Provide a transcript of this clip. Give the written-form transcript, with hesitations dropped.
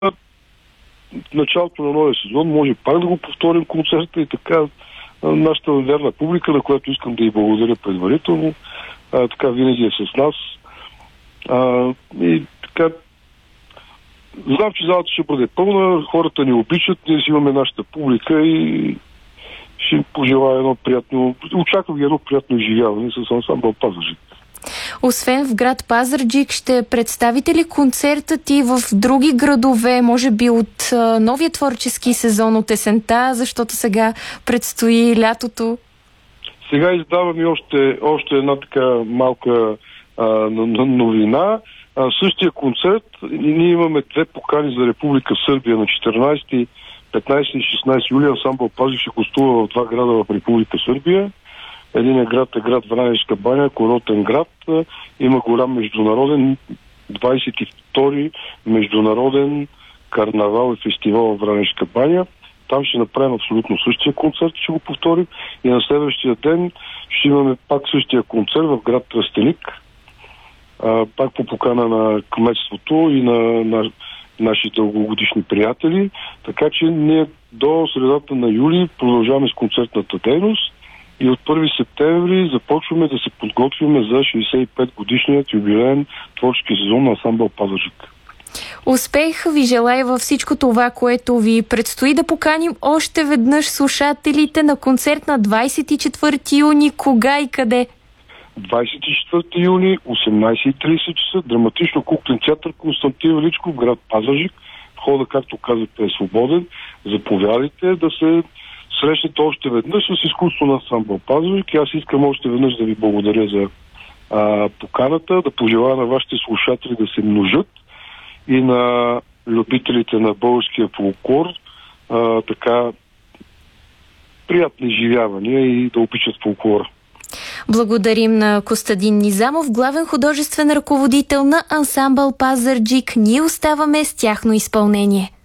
в началото на новия сезон може пак да го повторим концерта и така нашата вярна публика, на която искам да й благодаря предварително, така винаги е с нас. И така знам, че залата ще бъде пълна, хората ни обичат, ние си имаме нашата публика и ще им пожелая очаквам едно приятно изживяване с ансамбъл Пазарджик. Освен в град Пазарджик, ще представите ли концертът и в други градове, може би от новия творчески сезон от есента, защото сега предстои лятото? Сега издаваме още една така малка новина. Същия концерт, ние имаме две покани за Република Сърбия на 14, 15 и 16 юли. Ансамбъл Пазарджик ще гостува в два града в Република Сърбия. Единият град е град Вранешка баня, курортен град. Има голям международен 22-и международен карнавал и фестивал в Вранешка баня. Там ще направим абсолютно същия концерт, ще го повторим. И на следващия ден ще имаме пак същия концерт в град Тръстеник. Пак по покана на кметството и на наши дългогодишни приятели. Така че ние до средата на юли продължаваме с концертната дейност. И от 1 септември започваме да се подготвяме за 65 годишният юбилеен творчески сезон на ансамбъл Пазарджик. Успех ви желая във всичко това, което ви предстои. Да поканим още веднъж слушателите на концерт на 24 юни. Кога и къде? 24 юни, 18:30 часа, драматично-куклен театър Константин Величков, град Пазарджик. Входа, както казахте, е свободен. Заповядайте да се срещнете още веднъж с изкуство на ансамбъл Пазарджик. Аз искам още веднъж да ви благодаря за поканата, да пожелая на вашите слушатели да се множат и на любителите на българския фолклор така приятни изживявания и да обичат фолклора. Благодарим на Костадин Низамов, главен художествен ръководител на ансамбъл Пазарджик. Ние оставаме с тяхно изпълнение.